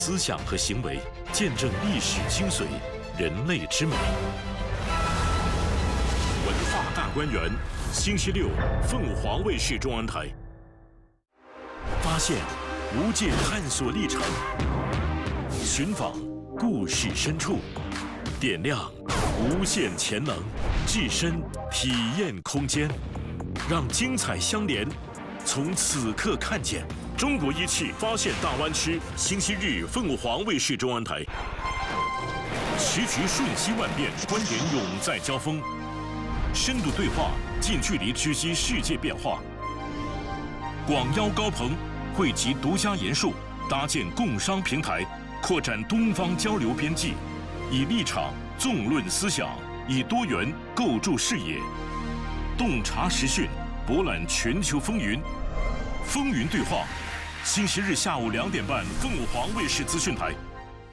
思想和行为，见证历史精髓，人类之美。文化大观园，星期六，凤凰卫视中文台。发现无界探索历程，寻访故事深处，点亮无限潜能，置身体验空间，让精彩相连。从此刻看见中国一汽发现大湾区，星期日凤凰卫视中文台。时局瞬息万变，观点永在交锋，深度对话，近距离直击世界变化。广邀高朋，汇集独家研述，搭建共商平台，扩展东方交流边际，以立场纵论思想，以多元构筑视野，洞察时讯，博览全球风云。风云对话，星期日下午2点半，凤凰卫视资讯台。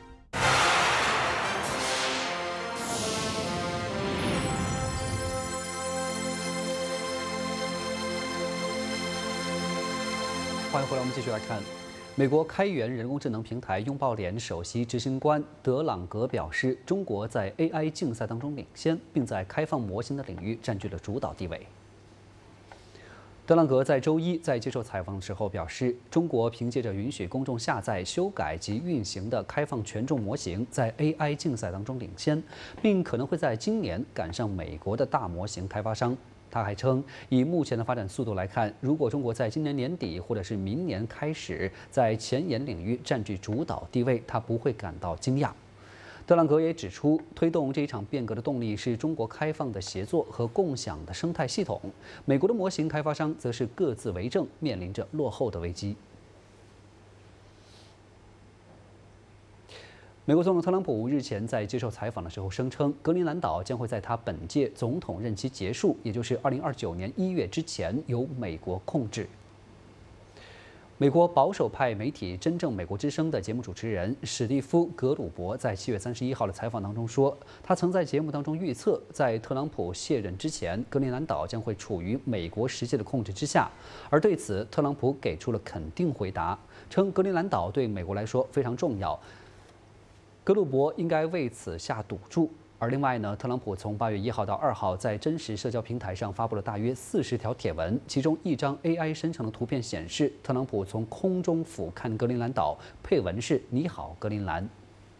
欢迎回来，我们继续来看。美国开源人工智能平台拥抱脸首席执行官德朗格表示，中国在 AI 竞赛当中领先，并在开放模型的领域占据了主导地位。德朗格在周一在接受采访的时候表示，中国凭借着允许公众下载、修改及运行的开放权重模型，在 AI 竞赛当中领先，并可能会在今年赶上美国的大模型开发商。他还称，以目前的发展速度来看，如果中国在今年年底或者是明年开始在前沿领域占据主导地位，他不会感到惊讶。德朗格也指出，推动这一场变革的动力是中国开放的协作和共享的生态系统，美国的模型开发商则是各自为政，面临着落后的危机。美国总统特朗普日前在接受采访的时候声称，格陵兰岛将会在他本届总统任期结束，也就是2029年1月之前由美国控制。美国保守派媒体《真正美国之声》的节目主持人史蒂夫·格鲁伯在7月31号的采访当中说，他曾在节目当中预测，在特朗普卸任之前，格陵兰岛将会处于美国实际的控制之下。而对此，特朗普给出了肯定回答，称格陵兰岛对美国来说非常重要，格鲁伯应该为此下赌注。而另外呢，特朗普从8月1号到2号在真实社交平台上发布了大约40条帖文，其中一张 AI 生成的图片显示，特朗普从空中俯瞰格陵兰岛，配文是“你好，格陵兰”。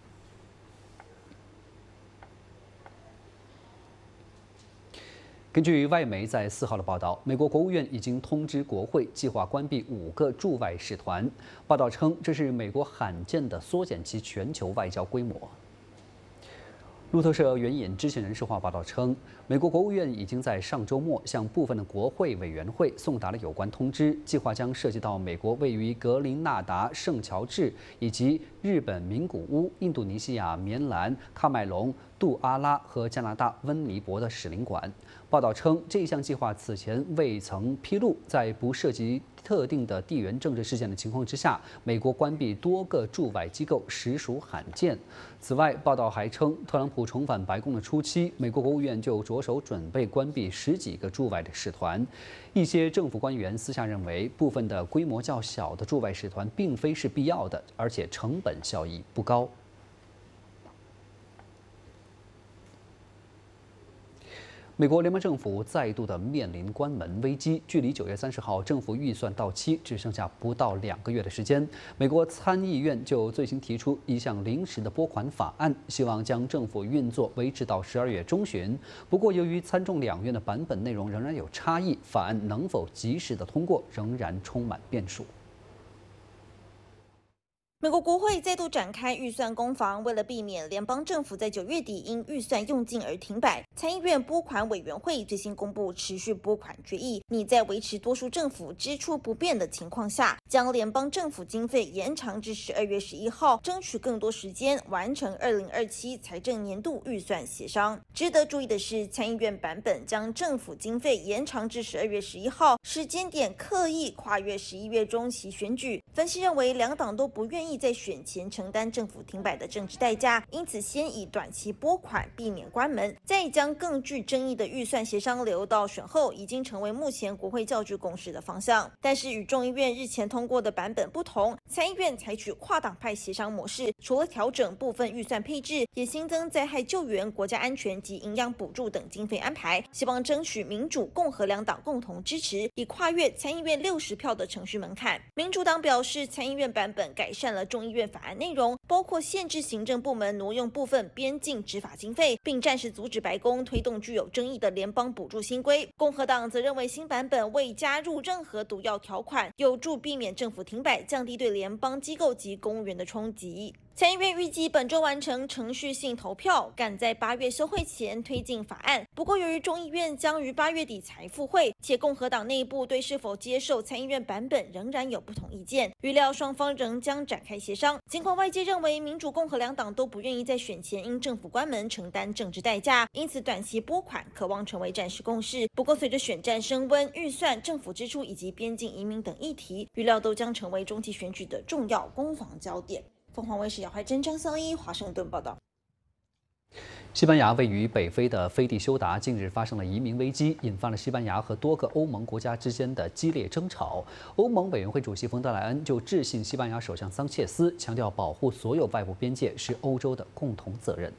根据外媒在4号的报道，美国国务院已经通知国会，计划关闭5个驻外使团。报道称，这是美国罕见的缩减其全球外交规模。路透社援引知情人士话报道称，美国国务院已经在上周末向部分的国会委员会送达了有关通知，计划将涉及到美国位于格林纳达、圣乔治以及日本名古屋、印度尼西亚棉兰、喀麦隆、杜阿拉和加拿大温尼伯的使领馆。报道称，这项计划此前未曾披露，在不涉及特定的地缘政治事件的情况之下，美国关闭多个驻外机构实属罕见。此外，报道还称，特朗普重返白宫的初期，美国国务院就着手准备关闭10几个驻外的使团。一些政府官员私下认为，部分的规模较小的驻外使团并非是必要的，而且成本效益不高。美国联邦政府再度的面临关门危机，距离9月30号政府预算到期只剩下不到2个月的时间。美国参议院就最新提出一项临时的拨款法案，希望将政府运作维持到12月中旬。不过，由于参众两院的版本内容仍然有差异，法案能否及时的通过仍然充满变数。 美国国会再度展开预算攻防，为了避免联邦政府在9月底因预算用尽而停摆，参议院拨款委员会最新公布持续拨款决议，拟在维持多数政府支出不变的情况下，将联邦政府经费延长至12月11号，争取更多时间完成2027财政年度预算协商。值得注意的是，参议院版本将政府经费延长至12月11号，时间点刻意跨越11月中期选举。分析认为，两党都不愿意意在选前承担政府停摆的政治代价，因此先以短期拨款避免关门，再将更具争议的预算协商留到选后，已经成为目前国会较具共识的方向。但是与众议院日前通过的版本不同，参议院采取跨党派协商模式，除了调整部分预算配置，也新增灾害救援、国家安全及营养补助等经费安排，希望争取民主、共和两党共同支持，以跨越参议院60票的程序门槛。民主党表示，参议院版本改善了众议院法案内容，包括限制行政部门挪用部分边境执法经费，并暂时阻止白宫推动具有争议的联邦补助新规。共和党则认为新版本未加入任何毒药条款，有助避免政府停摆，降低对联邦机构及公务员的冲击。参议院预计本周完成程序性投票，赶在8月休会前推进法案。不过，由于众议院将于8月底才复会，且共和党内部对是否接受参议院版本仍然有不同意见，预料双方仍将展开协商。尽管外界认为民主、共和两党都不愿意在选前因政府关门承担政治代价，因此短期拨款可望成为暂时共识。不过，随着选战升温，预算、政府支出以及边境移民等议题，预料都将成为中期选举的重要攻防焦点。凤凰卫视姚怀珍、张桑一华盛顿报道。 西班牙位于北非的飞地休达近日发生了移民危机，引发了西班牙和多个欧盟国家之间的激烈争吵。欧盟委员会主席冯德莱恩就致信西班牙首相桑切斯，强调保护所有外部边界是欧洲的共同责任。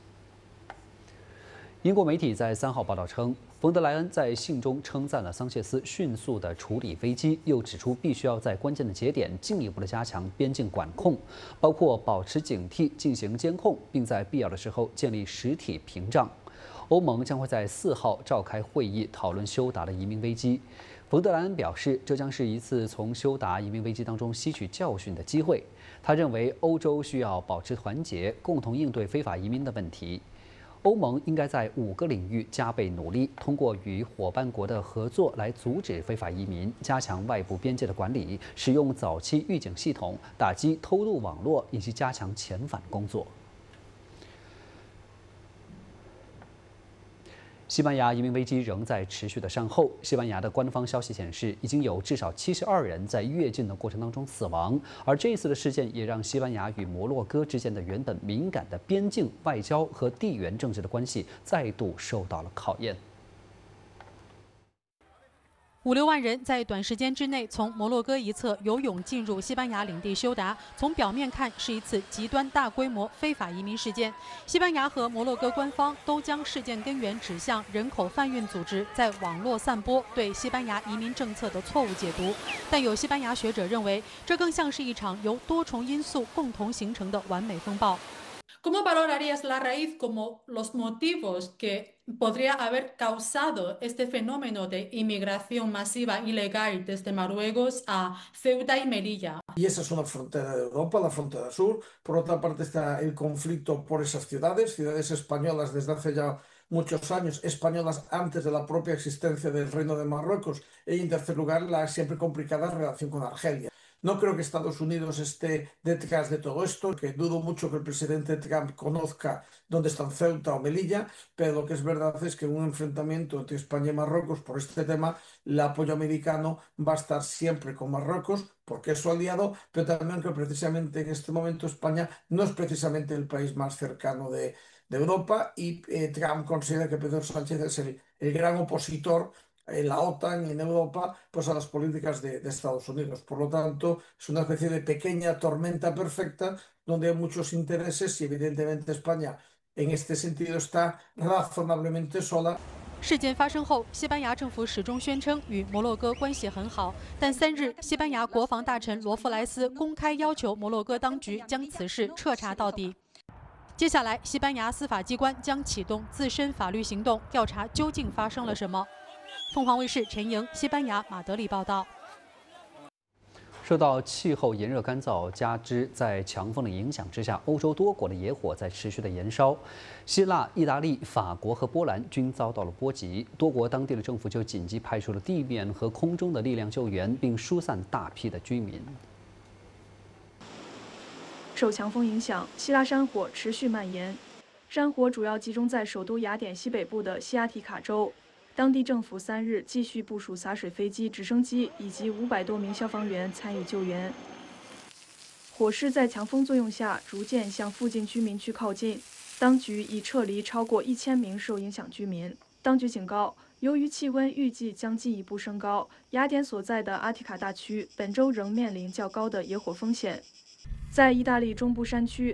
英国媒体在3号报道称，冯德莱恩在信中称赞了桑切斯迅速地处理危机，又指出必须要在关键的节点进一步地加强边境管控，包括保持警惕、进行监控，并在必要的时候建立实体屏障。欧盟将会在4号召开会议讨论休达的移民危机。冯德莱恩表示，这将是一次从休达移民危机当中吸取教训的机会。他认为，欧洲需要保持团结，共同应对非法移民的问题。欧盟应该在5个领域加倍努力，通过与伙伴国的合作来阻止非法移民，加强外部边界的管理，使用早期预警系统，打击偷渡网络，以及加强遣返工作。西班牙移民危机仍在持续的善后。西班牙的官方消息显示，已经有至少72人在越境的过程当中死亡。而这一次的事件也让西班牙与摩洛哥之间的原本敏感的边境、外交和地缘政治的关系再度受到了考验。 5、6万人在短时间之内从摩洛哥一侧游泳进入西班牙领地休达，从表面看是一次极端大规模非法移民事件。西班牙和摩洛哥官方都将事件根源指向人口贩运组织在网络散播对西班牙移民政策的错误解读，但有西班牙学者认为，这更像是一场由多重因素共同形成的完美风暴。 ¿Cómo valorarías la raíz como los motivos que podría haber causado este fenómeno de inmigración masiva ilegal desde Marruecos a Ceuta y Melilla? Y esa es una frontera de Europa, la frontera sur. Por otra parte está el conflicto por esas ciudades españolas desde hace ya muchos años, españolas antes de la propia existencia del Reino de Marruecos. Y en tercer lugar, la siempre complicada relación con Argelia. No creo que Estados Unidos esté detrás de todo esto, que dudo mucho que el presidente Trump conozca dónde están Ceuta o Melilla, pero lo que es verdad es que en un enfrentamiento entre España y Marruecos por este tema, el apoyo americano va a estar siempre con Marruecos, porque es su aliado, pero también que precisamente en este momento España no es precisamente el país más cercano de Europa y Trump considera que Pedro Sánchez es el gran opositor en la OTAN y en Europa, pues a las políticas de Estados Unidos. Por lo tanto, es una especie de pequeña tormenta perfecta donde hay muchos intereses y evidentemente España en este sentido está razonablemente sola. 事件发生后，西班牙政府始终宣称与摩洛哥关系很好，但3日，西班牙国防大臣罗弗莱斯公开要求摩洛哥当局将此事彻查到底。接下来，西班牙司法机关将启动自身法律行动，调查究竟发生了什么。凤凰卫视陈莹，西班牙马德里报道。 受到气候炎热干燥加之在强风的影响之下，欧洲多国的野火在持续的燃烧。希腊、意大利、法国和波兰均遭到了波及，多国当地的政府就紧急派出了地面和空中的力量救援，并疏散大批的居民。 受强风影响，希腊山火持续蔓延，山火主要集中在首都雅典西北部的西亚提卡州。当地政府3日继续部署洒水飞机、直升机以及500多名消防员参与救援。 火势在强风作用下逐渐向附近居民区靠近，当局已撤离超过1000名受影响居民。当局警告，由于气温预计将进一步升高，雅典所在的阿提卡大区本周仍面临较高的野火风险。在意大利中部山区，